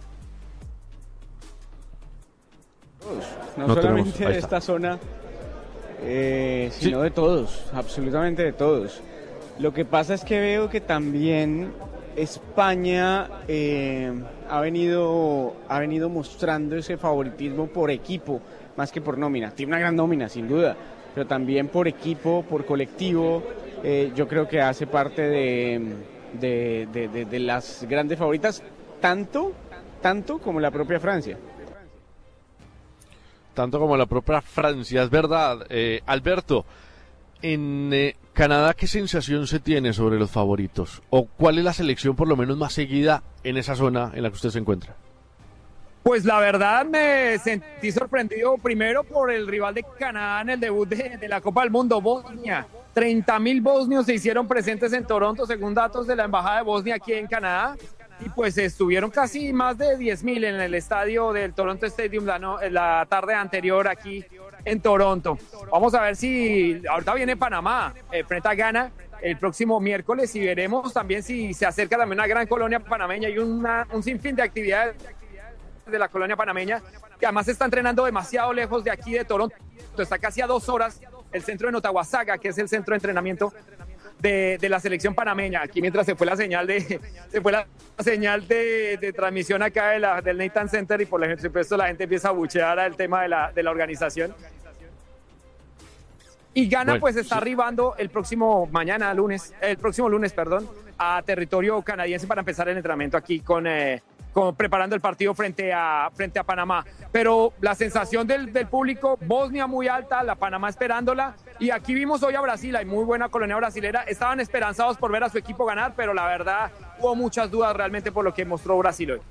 No, No solamente tenemos- ahí de está. esta zona, eh, sino de todos, absolutamente de todos. Lo que pasa es que veo que también España eh, ha venido ha venido mostrando ese favoritismo por equipo, más que por nómina. Tiene una gran nómina, sin duda, pero también por equipo, por colectivo. Eh, yo creo que hace parte de, de, de, de, de las grandes favoritas, tanto, tanto como la propia Francia. Tanto como la propia Francia, es verdad. Eh, Alberto, en eh, Canadá, ¿qué sensación se tiene sobre los favoritos? ¿O cuál es la selección por lo menos más seguida en esa zona en la que usted se encuentra? Pues la verdad me sentí sorprendido primero por el rival de Canadá en el debut de, de la Copa del Mundo, Bosnia. treinta mil bosnios se hicieron presentes en Toronto, según datos de la Embajada de Bosnia aquí en Canadá. Y pues estuvieron casi más de diez mil en el estadio del Toronto Stadium la, no, la tarde anterior aquí en Toronto. Vamos a ver si ahorita viene Panamá eh, frente a Ghana el próximo miércoles y veremos también si se acerca también una gran colonia panameña y una, un sinfín de actividades de la colonia panameña, que además se está entrenando demasiado lejos de aquí de Toronto. Está casi a dos horas el centro de Notahuasaga, que es el centro de entrenamiento de, de la selección panameña. Aquí mientras se fue la señal de se fue la señal de, de transmisión acá de la, del Nathan Center y por supuesto la gente empieza a buchear al tema de la, de la organización. Y Ghana Bueno, pues está sí. arribando el próximo mañana, lunes, el próximo lunes, perdón, a territorio canadiense para empezar el entrenamiento aquí con, eh, con preparando el partido frente a, frente a Panamá. Pero la sensación del, del público, Bosnia muy alta, la Panamá esperándola. Y aquí vimos hoy a Brasil, hay muy buena colonia brasilera. Estaban esperanzados por ver a su equipo ganar, pero la verdad hubo muchas dudas realmente por lo que mostró Brasil hoy.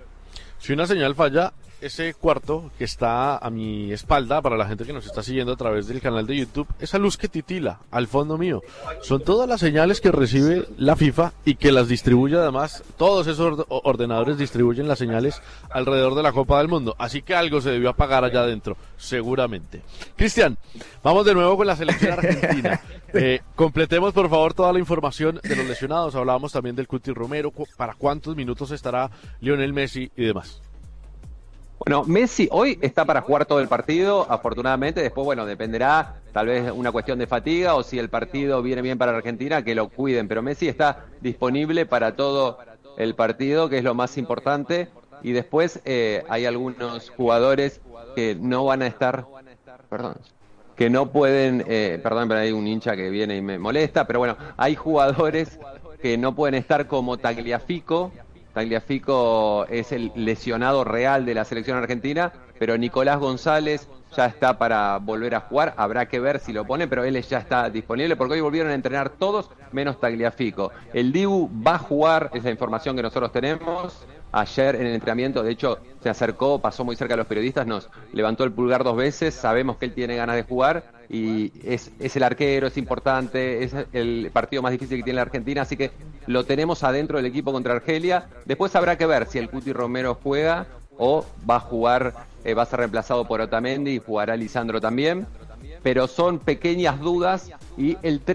Si una señal falla, ese cuarto que está a mi espalda, para la gente que nos está siguiendo a través del canal de YouTube, esa luz que titila al fondo mío, son todas las señales que recibe la FIFA y que las distribuye además, todos esos ordenadores distribuyen las señales alrededor de la Copa del Mundo, así que algo se debió apagar allá adentro, seguramente. Cristian, vamos de nuevo con la selección argentina. Eh, completemos por favor toda la información de los lesionados, hablábamos también del Cuti Romero, cu- para cuántos minutos estará Lionel Messi y demás. Bueno, Messi hoy está para jugar todo el partido, afortunadamente. Después, bueno, dependerá tal vez una cuestión de fatiga o si el partido viene bien para Argentina, que lo cuiden. Pero Messi está disponible para todo el partido, que es lo más importante. Y después eh, hay algunos jugadores que no van a estar, perdón, que no pueden, eh, perdón, pero hay un hincha que viene y me molesta. Pero bueno, hay jugadores que no pueden estar como Tagliafico. Tagliafico es el lesionado real de la selección argentina, pero Nicolás González ya está para volver a jugar. Habrá que ver si lo pone, pero él ya está disponible porque hoy volvieron a entrenar todos menos Tagliafico. El Dibu va a jugar, es la información que nosotros tenemos. Ayer en el entrenamiento, de hecho, se acercó, pasó muy cerca de los periodistas, nos levantó el pulgar dos veces, sabemos que él tiene ganas de jugar y es, es el arquero, es importante, es el partido más difícil que tiene la Argentina, así que lo tenemos adentro del equipo contra Argelia. Después habrá que ver si el Cuti Romero juega o va a jugar, eh, va a ser reemplazado por Otamendi y jugará Lisandro también, pero son pequeñas dudas y el tres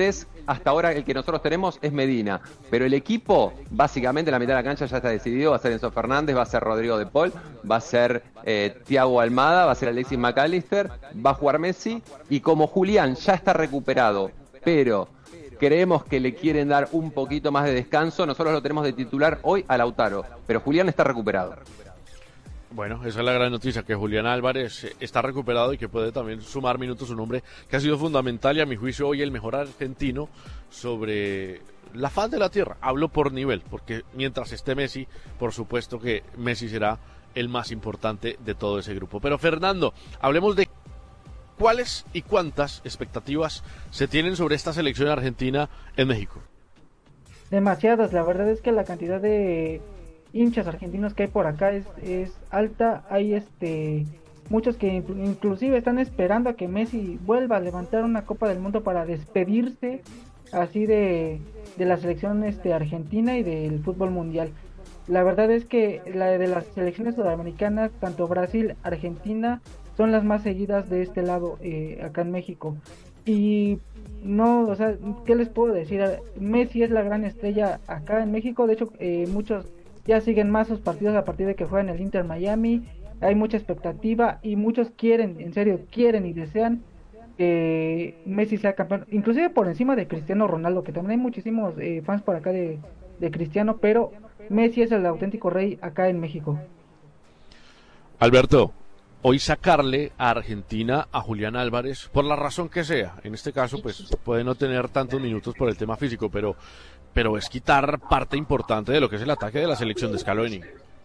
hasta ahora el que nosotros tenemos es Medina, pero el equipo, básicamente la mitad de la cancha ya está decidido, va a ser Enzo Fernández, va a ser Rodrigo de Paul, va a ser eh, Thiago Almada, va a ser Alexis McAllister, va a jugar Messi, y como Julián ya está recuperado, pero creemos que le quieren dar un poquito más de descanso, nosotros lo tenemos de titular hoy a Lautaro, pero Julián está recuperado. Bueno, esa es la gran noticia, que Julián Álvarez está recuperado y que puede también sumar minutos, un hombre que ha sido fundamental y a mi juicio hoy el mejor argentino sobre la faz de la tierra. Hablo por nivel, porque mientras esté Messi, por supuesto que Messi será el más importante de todo ese grupo. Pero Fernando, hablemos de cuáles y cuántas expectativas se tienen sobre esta selección argentina en México. Demasiadas, la verdad es que la cantidad de hinchas argentinos que hay por acá es, es alta. Hay este muchos que inclusive están esperando a que Messi vuelva a levantar una Copa del Mundo para despedirse así de, de la selección este argentina y del fútbol mundial. La verdad es que la de las selecciones sudamericanas, tanto Brasil, Argentina, son las más seguidas de este lado eh, acá en México. Y no, o sea, ¿qué les puedo decir? Messi es la gran estrella acá en México. De hecho, eh, muchos ya siguen más sus partidos a partir de que juegan el Inter Miami. Hay mucha expectativa y muchos quieren, en serio, quieren y desean que Messi sea campeón, inclusive por encima de Cristiano Ronaldo, que también hay muchísimos eh, fans por acá de, de Cristiano, pero Messi es el auténtico rey acá en México. Alberto, hoy sacarle a Argentina a Julián Álvarez, por la razón que sea, en este caso pues puede no tener tantos minutos por el tema físico, pero pero es quitar parte importante de lo que es el ataque de la selección de Scaloni.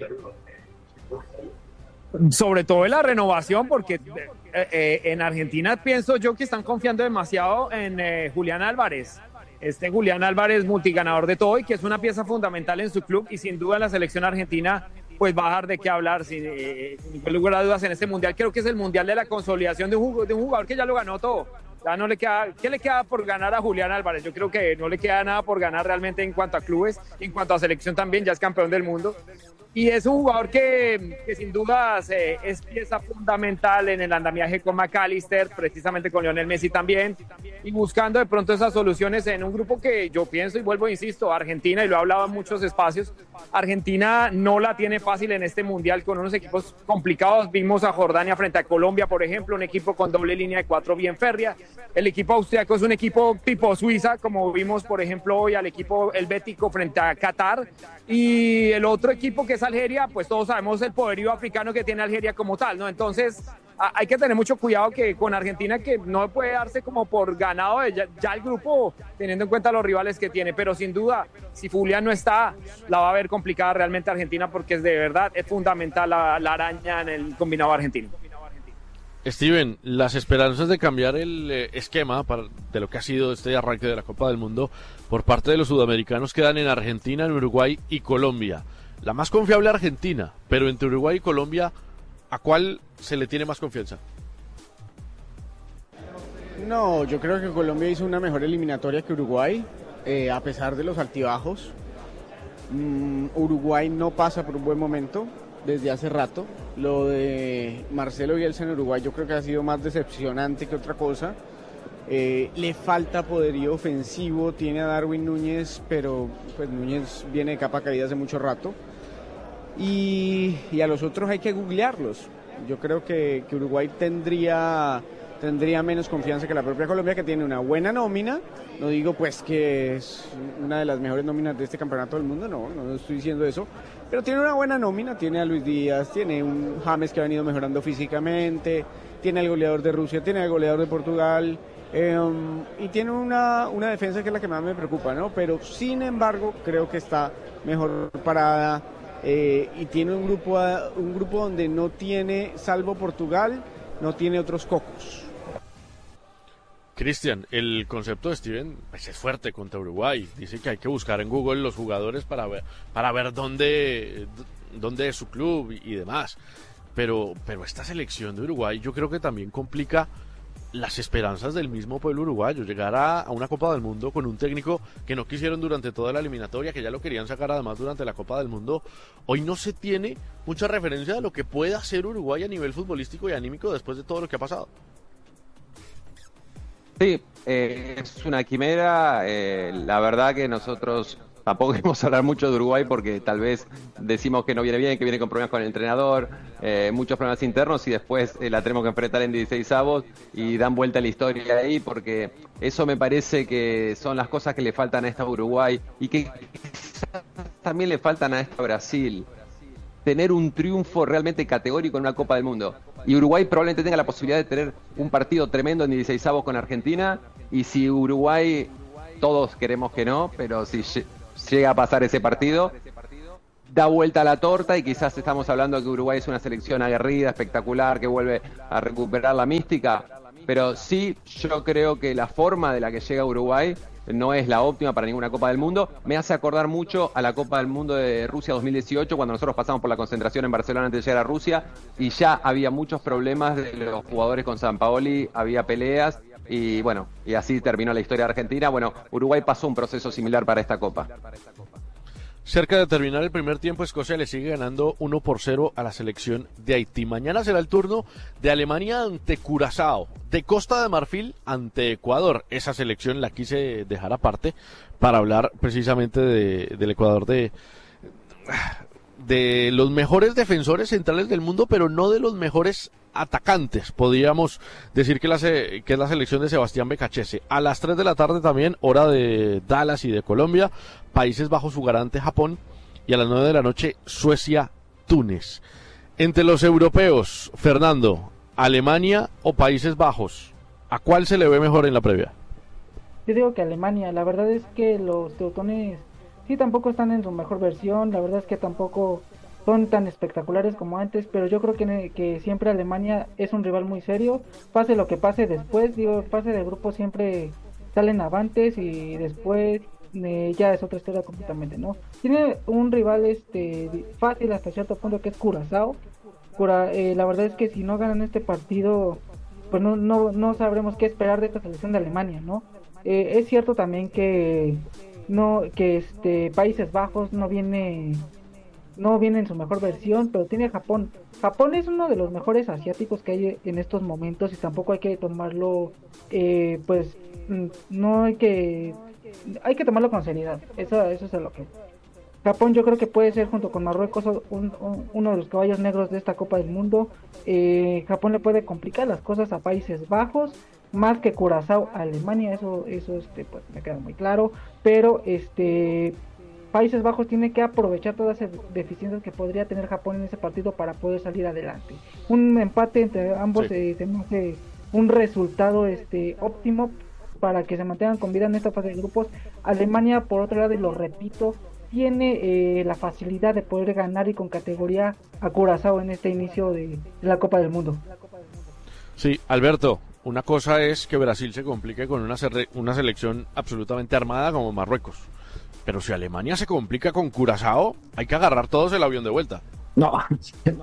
Sobre todo en la renovación, porque eh, eh, en Argentina pienso yo que están confiando demasiado en eh, Julián Álvarez. Este Julián Álvarez, multiganador de todo y que es una pieza fundamental en su club, y sin duda en la selección argentina pues va a dejar de qué hablar sin, eh, sin ningún lugar a dudas en este mundial. Creo que es el mundial de la consolidación de un, jugador, de un jugador que ya lo ganó todo. Ya no le queda, ¿qué le queda por ganar a Julián Álvarez? Yo creo que no le queda nada por ganar realmente en cuanto a clubes, en cuanto a selección también, ya es campeón del mundo. Y es un jugador que, que sin dudas eh, es pieza fundamental en el andamiaje con McAllister, precisamente con Lionel Messi también, y buscando de pronto esas soluciones en un grupo que yo pienso y vuelvo, insisto, Argentina, y lo he hablado en muchos espacios, Argentina no la tiene fácil en este mundial con unos equipos complicados. Vimos a Jordania frente a Colombia, por ejemplo, un equipo con doble línea de cuatro bien férrea. El equipo austriaco es un equipo tipo Suiza, como vimos, por ejemplo, hoy al equipo helvético frente a Qatar. Y el otro equipo, que es Algeria, pues todos sabemos el poderío africano que tiene Algeria como tal, ¿no? Entonces a, hay que tener mucho cuidado que con Argentina, que no puede darse como por ganado de ya, ya el grupo, teniendo en cuenta los rivales que tiene, pero sin duda, si Julián no está, la va a ver complicada realmente Argentina, porque es de verdad, es fundamental la, la araña en el combinado argentino. Steven, las esperanzas de cambiar el eh, esquema para, de lo que ha sido este arranque de la Copa del Mundo por parte de los sudamericanos quedan en Argentina, en Uruguay y Colombia. La más confiable Argentina, pero entre Uruguay y Colombia, ¿a cuál se le tiene más confianza? No, yo creo que Colombia hizo una mejor eliminatoria que Uruguay, eh, a pesar de los altibajos. Mm, Uruguay no pasa por un buen momento desde hace rato. Lo de Marcelo Bielsa en Uruguay yo creo que ha sido más decepcionante que otra cosa. Eh, le falta poderío ofensivo, tiene a Darwin Núñez, pero pues Núñez viene de capa caída hace mucho rato. Y, y a los otros hay que googlearlos. Yo creo que, que Uruguay tendría, tendría menos confianza que la propia Colombia, que tiene una buena nómina. No digo pues que es una de las mejores nóminas de este campeonato del mundo, no, no estoy diciendo eso. Pero tiene una buena nómina, tiene a Luis Díaz, tiene un James que ha venido mejorando físicamente, tiene al goleador de Rusia, tiene al goleador de Portugal, eh, y tiene una, una defensa que es la que más me preocupa, ¿no? Pero sin embargo creo que está mejor parada, eh, y tiene un grupo, un grupo donde no tiene, salvo Portugal, no tiene otros cocos. Cristian, el concepto de Steven pues, es fuerte contra Uruguay. Dice que hay que buscar en Google los jugadores para ver, para ver dónde, dónde es su club y, y demás. Pero, pero esta selección de Uruguay yo creo que también complica las esperanzas del mismo pueblo uruguayo. Llegar a, a una Copa del Mundo con un técnico que no quisieron durante toda la eliminatoria, que ya lo querían sacar además durante la Copa del Mundo. Hoy no se tiene mucha referencia de lo que puede hacer Uruguay a nivel futbolístico y anímico después de todo lo que ha pasado. Sí, eh, es una quimera. Eh, la verdad que nosotros tampoco queremos hablar mucho de Uruguay porque tal vez decimos que no viene bien, que viene con problemas con el entrenador, eh, muchos problemas internos y después eh, la tenemos que enfrentar en dieciseisavos y dan vuelta la historia ahí porque eso me parece que son las cosas que le faltan a esta Uruguay y que quizás también le faltan a esta Brasil. Tener un triunfo realmente categórico en una Copa del Mundo. Y Uruguay probablemente tenga la posibilidad de tener un partido tremendo en dieciseisavos con Argentina. Y si Uruguay, todos queremos que no, pero si llega a pasar ese partido, da vuelta a la torta y quizás estamos hablando de que Uruguay es una selección aguerrida, espectacular, que vuelve a recuperar la mística. Pero sí, yo creo que la forma de la que llega Uruguay no es la óptima para ninguna Copa del Mundo. Me hace acordar mucho a la Copa del Mundo de Rusia dos mil dieciocho, cuando nosotros pasamos por la concentración en Barcelona antes de llegar a Rusia, y ya había muchos problemas de los jugadores con Sampaoli, había peleas, y bueno, y así terminó la historia de Argentina. Bueno, Uruguay pasó un proceso similar para esta Copa. Cerca de terminar el primer tiempo, Escocia le sigue ganando uno por cero a la selección de Haití. Mañana será el turno de Alemania ante Curazao, de Costa de Marfil ante Ecuador. Esa selección la quise dejar aparte para hablar precisamente de, del Ecuador, de, de los mejores defensores centrales del mundo, pero no de los mejores atacantes. Podríamos decir que, la, que es la selección de Sebastián Becachese. A las tres de la tarde también, hora de Dallas y de Colombia, Países Bajos jugará ante Japón, y a las nueve de la noche Suecia, Túnez. Entre los europeos, Fernando, Alemania o Países Bajos, ¿a cuál se le ve mejor en la previa? Yo digo que Alemania. La verdad es que los teutones sí tampoco están en su mejor versión, la verdad es que tampoco son tan espectaculares como antes, pero yo creo que, que siempre Alemania es un rival muy serio, pase lo que pase después, digo, pase de grupo siempre salen avantes y después eh, ya es otra historia completamente, ¿no? Tiene un rival este fácil hasta cierto punto, que es Curazao. Cura, eh, la verdad es que si no ganan este partido, pues no, no, no sabremos qué esperar de esta selección de Alemania, ¿no? Eh, es cierto también que no que este Países Bajos no viene no viene en su mejor versión, pero tiene a Japón. Japón es uno de los mejores asiáticos que hay en estos momentos y tampoco hay que tomarlo, eh, pues, no hay que, hay que tomarlo con seriedad. Eso, eso es lo que. Japón yo creo que puede ser junto con Marruecos un, un, uno de los caballos negros de esta Copa del Mundo. Eh, Japón le puede complicar las cosas a Países Bajos, más que Curazao a Alemania, eso, eso este, pues me queda muy claro, pero este Países Bajos tiene que aprovechar todas las deficiencias que podría tener Japón en ese partido para poder salir adelante. Un empate entre ambos sí. eh, tenemos eh, un resultado este óptimo para que se mantengan con vida en esta fase de grupos. Alemania, por otro lado, y lo repito, tiene eh, la facilidad de poder ganar y con categoría a Curazao en este inicio de, de la Copa del Mundo. Sí, Alberto, una cosa es que Brasil se complique con una, una selección absolutamente armada como Marruecos. Pero si Alemania se complica con Curazao, hay que agarrar todos el avión de vuelta. No, no.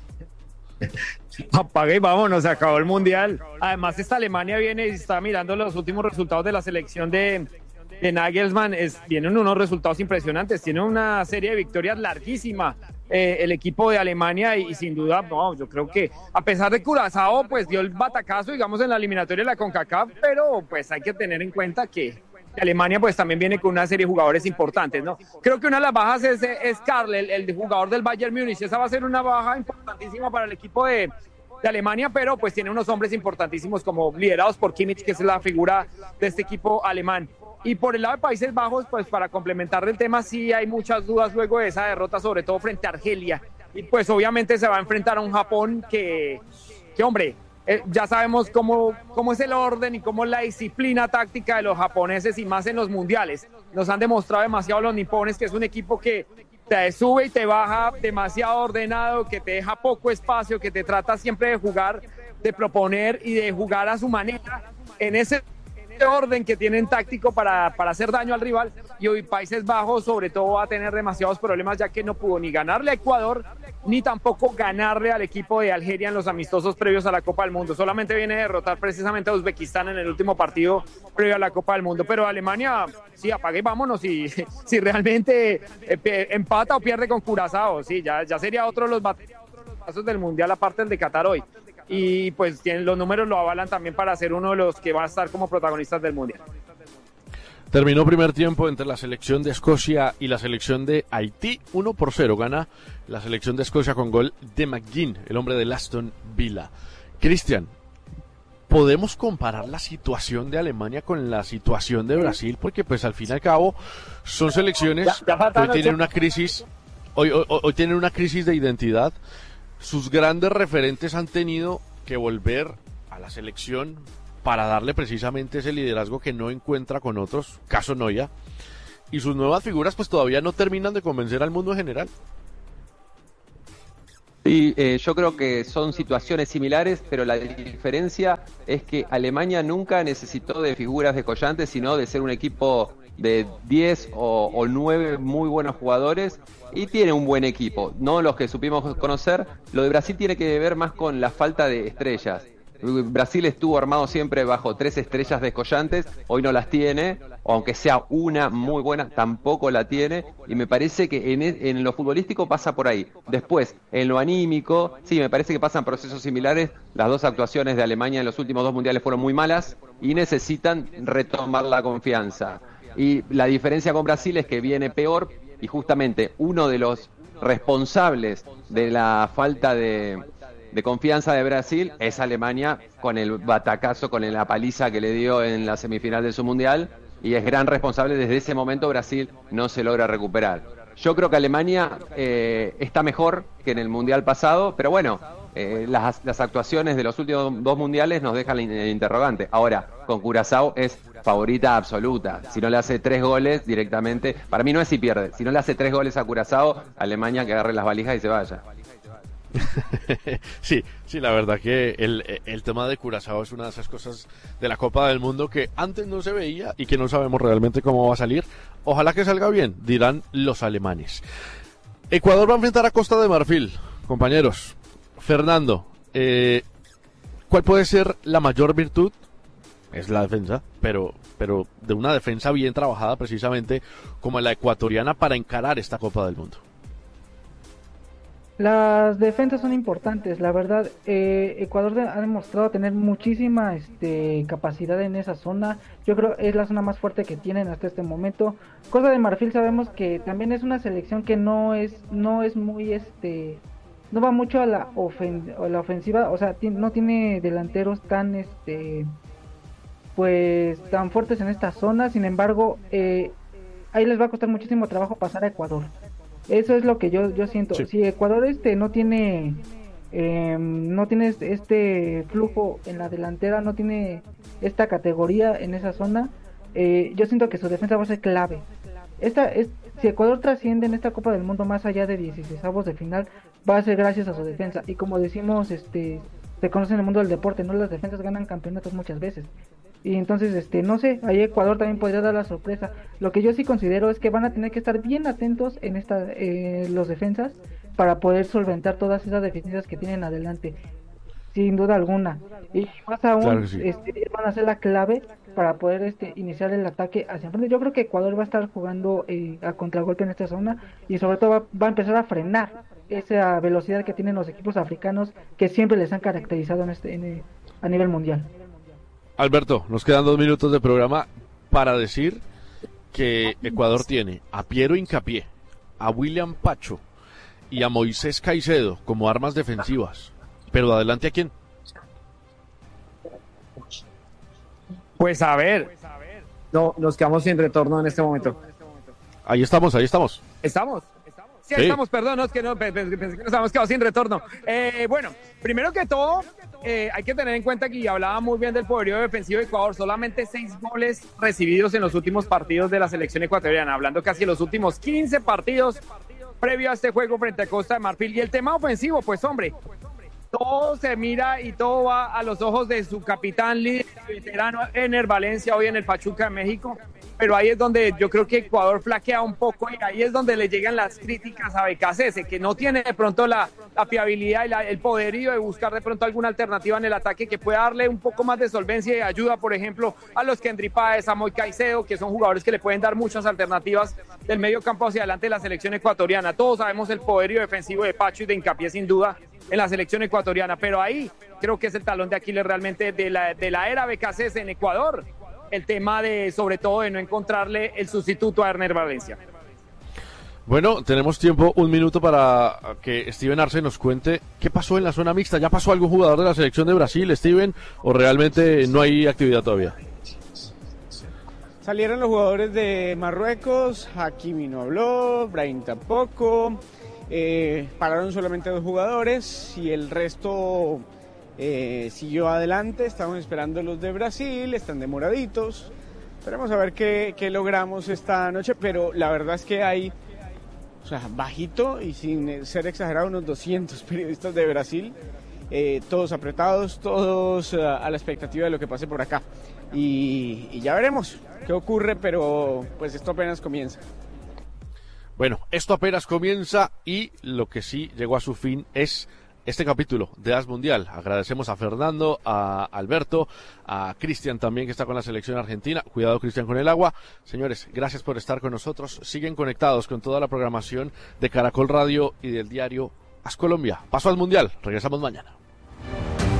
Apague y vámonos, se acabó el Mundial. Además, esta Alemania viene y está mirando los últimos resultados de la selección de, de Nagelsmann. Es, vienen unos resultados impresionantes, tiene una serie de victorias larguísima eh, el equipo de Alemania y, y sin duda, no, yo creo que a pesar de Curazao, pues dio el batacazo, digamos, en la eliminatoria de la CONCACAF, pero pues hay que tener en cuenta que Alemania pues también viene con una serie de jugadores importantes, ¿no? Creo que una de las bajas es, es Karl, el, el jugador del Bayern Múnich. Esa va a ser una baja importantísima para el equipo de, de Alemania, pero pues tiene unos hombres importantísimos como liderados por Kimmich, que es la figura de este equipo alemán. Y por el lado de Países Bajos, pues para complementar el tema, sí hay muchas dudas luego de esa derrota, sobre todo frente a Argelia. Y pues obviamente se va a enfrentar a un Japón que, que hombre... Eh, ya sabemos cómo, cómo es el orden y cómo es la disciplina táctica de los japoneses y más en los mundiales. Nos han demostrado demasiado los nipones que es un equipo que te sube y te baja demasiado ordenado, que te deja poco espacio, que te trata siempre de jugar, de proponer y de jugar a su manera en ese orden que tienen táctico para, para hacer daño al rival. Y hoy Países Bajos sobre todo va a tener demasiados problemas, ya que no pudo ni ganarle a Ecuador ni tampoco ganarle al equipo de Algeria en los amistosos previos a la Copa del Mundo. Solamente viene a derrotar precisamente a Uzbekistán en el último partido previo a la Copa del Mundo. Pero Alemania, sí, apague y vámonos. Y si realmente eh, empata o pierde con Curazao, sí, ya, ya sería otro de los pasos del Mundial aparte del de Qatar hoy. y pues tienen, los números lo avalan también para ser uno de los que va a estar como protagonistas del Mundial. Terminó primer tiempo entre la selección de Escocia y la selección de Haití. uno por cero gana la selección de Escocia con gol de McGinn, el hombre del Aston Villa. Cristian, ¿podemos comparar la situación de Alemania con la situación de Brasil? Porque pues al fin y al cabo son selecciones ya, ya que hoy tienen una crisis, hoy, hoy, hoy tienen una crisis de identidad. Sus grandes referentes han tenido que volver a la selección para darle precisamente ese liderazgo que no encuentra con otros, caso Neuer, y sus nuevas figuras pues todavía no terminan de convencer al mundo en general. Sí, eh, yo creo que son situaciones similares, pero la diferencia es que Alemania nunca necesitó de figuras descollantes, sino de ser un equipo de diez o, o nueve muy buenos jugadores, y tiene un buen equipo, no los que supimos conocer. Lo de Brasil tiene que ver más con la falta de estrellas. Brasil estuvo armado siempre bajo tres estrellas descollantes, hoy no las tiene, o aunque sea una muy buena, tampoco la tiene, y me parece que en, en lo futbolístico pasa por ahí. Después, en lo anímico, sí, me parece que pasan procesos similares. Las dos actuaciones de Alemania en los últimos dos mundiales fueron muy malas y necesitan retomar la confianza. Y la diferencia con Brasil es que viene peor, y justamente uno de los responsables de la falta de... de confianza de Brasil es Alemania, con el batacazo, con la paliza que le dio en la semifinal de su mundial, y es gran responsable. Desde ese momento Brasil no se logra recuperar. Yo creo que Alemania eh, está mejor que en el mundial pasado, pero bueno, eh, las, las actuaciones de los últimos dos mundiales nos dejan el interrogante. Ahora, con Curazao es favorita absoluta. Si no le hace tres goles directamente, para mí no es si pierde, si no le hace tres goles a Curazao, Alemania que agarre las valijas y se vaya. Sí, sí, la verdad que el, el tema de Curazao es una de esas cosas de la Copa del Mundo que antes no se veía y que no sabemos realmente cómo va a salir. Ojalá que salga bien, dirán los alemanes. Ecuador va a enfrentar a Costa de Marfil, compañeros. Fernando, eh, ¿cuál puede ser la mayor virtud? Es la defensa, pero, pero de una defensa bien trabajada precisamente como la ecuatoriana para encarar esta Copa del Mundo. Las defensas son importantes, la verdad. eh, Ecuador ha demostrado tener muchísima este, capacidad en esa zona. Yo creo es la zona más fuerte que tienen hasta este momento. Costa de Marfil sabemos que también es una selección que no es no es muy este no va mucho a la, ofen a la ofensiva, o sea, no tiene delanteros tan este pues tan fuertes en esta zona. Sin embargo, eh, ahí les va a costar muchísimo trabajo pasar a Ecuador. Eso es lo que yo yo siento. Sí. Si Ecuador este no tiene eh, no tiene este flujo en la delantera, no tiene esta categoría en esa zona, eh, yo siento que su defensa va a ser clave. Esta es si Ecuador trasciende en esta Copa del Mundo más allá de dieciseisavos de final, va a ser gracias a su defensa. Y como decimos, este se conoce en el mundo del deporte, no las defensas ganan campeonatos muchas veces. Y entonces, este, no sé, ahí Ecuador también podría dar la sorpresa. Lo que yo sí considero es que van a tener que estar bien atentos en esta, eh, los defensas para poder solventar todas esas deficiencias que tienen adelante, sin duda alguna. Y más aún, claro sí. este, van a ser la clave para poder este, iniciar el ataque hacia enfrente. Yo creo que Ecuador va a estar jugando eh, a contragolpe en esta zona y sobre todo va, va a empezar a frenar esa velocidad que tienen los equipos africanos que siempre les han caracterizado en este, en, a nivel mundial. Alberto, nos quedan dos minutos de programa para decir que Ecuador tiene a Piero Hincapié, a William Pacho y a Moisés Caicedo como armas defensivas. Pero adelante, ¿a quién? Pues a ver, no, nos quedamos sin retorno en este momento. Ahí estamos, ahí estamos. ¿Estamos? Sí, sí. Estamos, perdón, no, es que no, pensé que nos habíamos quedado sin retorno. Eh, bueno, primero que todo, eh, hay que tener en cuenta que ya hablaba muy bien del poderío defensivo de Ecuador, solamente seis goles recibidos en los últimos partidos de la selección ecuatoriana, hablando casi de los últimos quince partidos previo a este juego frente a Costa de Marfil. Y el tema ofensivo, pues hombre, todo se mira y todo va a los ojos de su capitán líder veterano Ener Valencia, hoy en el Pachuca de México. Pero ahí es donde yo creo que Ecuador flaquea un poco y ahí es donde le llegan las críticas a B K C S, que no tiene de pronto la, la fiabilidad y la, el poderío de buscar de pronto alguna alternativa en el ataque que pueda darle un poco más de solvencia y ayuda, por ejemplo, a los Kendry Páez, a Moy Caicedo, que son jugadores que le pueden dar muchas alternativas del medio campo hacia adelante de la selección ecuatoriana. Todos sabemos el poderío defensivo de Pacho y de Hincapié sin duda en la selección ecuatoriana, pero ahí creo que es el talón de Aquiles realmente de la, de la era B K C S en Ecuador, el tema de, sobre todo, de no encontrarle el sustituto a Erner Valencia. Bueno, tenemos tiempo, un minuto para que Steven Arce nos cuente qué pasó en la zona mixta. ¿Ya pasó algún jugador de la selección de Brasil, Steven, o realmente no hay actividad todavía? Salieron los jugadores de Marruecos, Hakimi no habló, Brahim tampoco, eh, pararon solamente dos jugadores y el resto eh, siguió adelante. Estamos esperando los de Brasil, están demoraditos. Esperemos a ver qué, qué logramos esta noche, pero la verdad es que hay... O sea, bajito y sin ser exagerado, unos doscientos periodistas de Brasil, eh, todos apretados, todos uh, a la expectativa de lo que pase por acá. Y, y ya veremos qué ocurre, pero pues esto apenas comienza. Bueno, esto apenas comienza y lo que sí llegó a su fin es este capítulo de As Mundial. Agradecemos a Fernando, a Alberto, a Cristian también, que está con la selección argentina. Cuidado, Cristian, con el agua. Señores, gracias por estar con nosotros. Siguen conectados con toda la programación de Caracol Radio y del diario As Colombia. Paso al Mundial. Regresamos mañana.